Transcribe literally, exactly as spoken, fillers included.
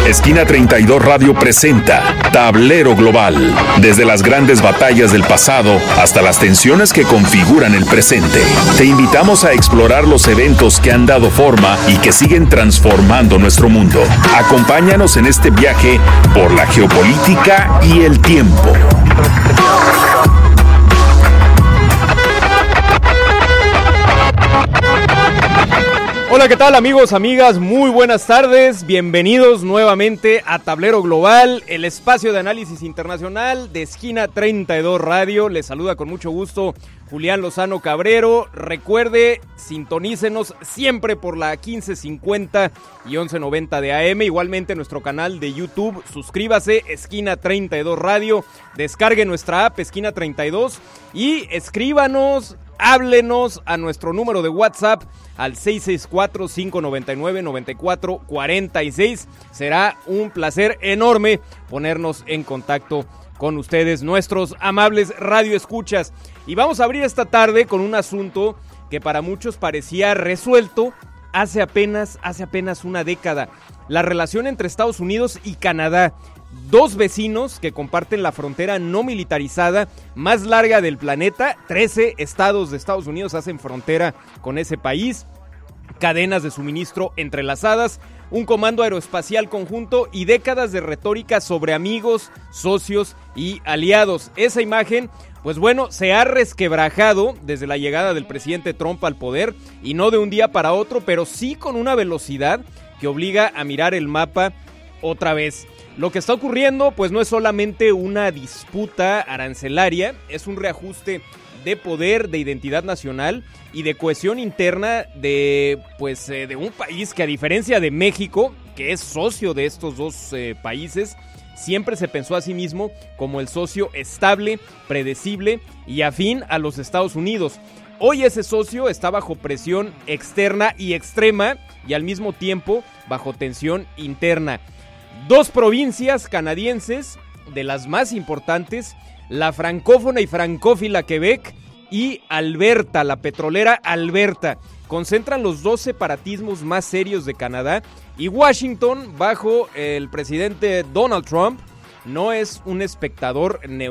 Esquina treinta y dos Radio presenta Tablero Global. Desde las grandes batallas del pasado hasta las tensiones que configuran el presente. Te invitamos a explorar los eventos que han dado forma y que siguen transformando nuestro mundo. Acompáñanos en este viaje por la geopolítica y el tiempo. Hola, ¿qué tal amigos, amigas? Muy buenas tardes, bienvenidos nuevamente a Tablero Global, el espacio de análisis internacional de Esquina treinta y dos Radio. Les saluda con mucho gusto Julián Lozano Cabrero. Recuerde, sintonícenos siempre por la quince cincuenta y once noventa de A M, igualmente nuestro canal de YouTube, suscríbase, Esquina treinta y dos Radio, descargue nuestra app Esquina treinta y dos y escríbanos, háblenos a nuestro número de WhatsApp al seis seis cuatro, cinco nueve nueve, nueve cuatro cuatro seis. Será un placer enorme ponernos en contacto con ustedes, nuestros amables radioescuchas. Y vamos a abrir esta tarde con un asunto que para muchos parecía resuelto hace apenas, hace apenas una década. La relación entre Estados Unidos y Canadá. Dos vecinos que comparten la frontera no militarizada más larga del planeta. trece estados de Estados Unidos hacen frontera con ese país. Cadenas de suministro entrelazadas, un comando aeroespacial conjunto y décadas de retórica sobre amigos, socios y aliados. Esa imagen, pues bueno, se ha resquebrajado desde la llegada del presidente Trump al poder, y no de un día para otro, pero sí con una velocidad que obliga a mirar el mapa otra vez. Lo que está ocurriendo, pues no es solamente una disputa arancelaria, es un reajuste de poder, de identidad nacional y de cohesión interna de, pues, eh, de un país que, a diferencia de México, que es socio de estos dos eh, países, siempre se pensó a sí mismo como el socio estable, predecible y afín a los Estados Unidos. Hoy ese socio está bajo presión externa y extrema y al mismo tiempo bajo tensión interna. Dos provincias canadienses, de las más importantes, la francófona y francófila Quebec y Alberta, la petrolera Alberta, concentran los dos separatismos más serios de Canadá, y Washington, bajo el presidente Donald Trump, no es un espectador neutral.